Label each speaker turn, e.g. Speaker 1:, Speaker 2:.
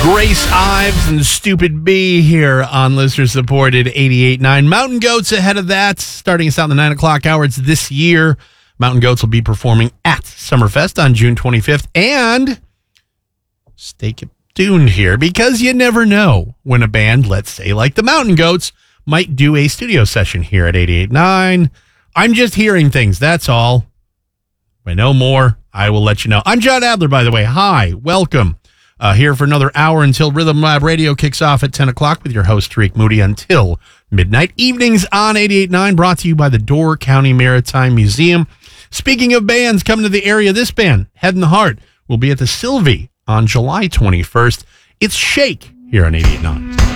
Speaker 1: Grace Ives and Stupid B here on listener-supported 88.9. Mountain Goats ahead of that, starting us out in the 9 o'clock hour. It's this year. Mountain Goats will be performing at Summerfest on June 25th. And stay tuned here because you never know when a band, let's say like the Mountain Goats, might do a studio session here at 88.9. I'm just hearing things, that's all. If I know more, I will let you know. I'm John Adler, by the way. Hi, welcome. Here for another hour until Rhythm Lab Radio kicks off at 10 o'clock with your host, Tariq Moody, until midnight. Evenings on 88.9, brought to you by the Door County Maritime Museum. Speaking of bands coming to the area, this band, Head and the Heart, will be at the Sylvie on July 21st. It's Shake here on 88.9.